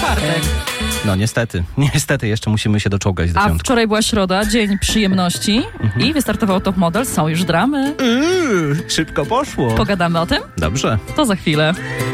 czwartek. No niestety jeszcze musimy się doczołgać do A piątku. wczoraj była środa, dzień przyjemności i wystartował Top Model. Są już dramy. Szybko poszło. Pogadamy o tym? Dobrze. To za chwilę.